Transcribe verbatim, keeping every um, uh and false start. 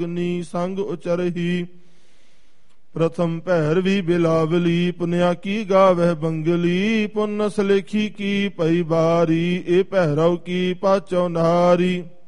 ਅਗਨੀ ਸੰਗ ਉਚਰਹੀ। ਪ੍ਰਥਮ ਭੈਰਵੀ ਬਿਲਾਵਲੀ ਪੁਨਿਆ ਕੀ ਗਾਵਹਿ ਬੰਗਲੀ। ਪੁਨਸ ਲੇਖੀ ਕੀ ਪਈ ਬਾਰੀ ਇਹ ਭੈਰਵ ਕੀ ਪਾਚੋ ਨਾਰੀ।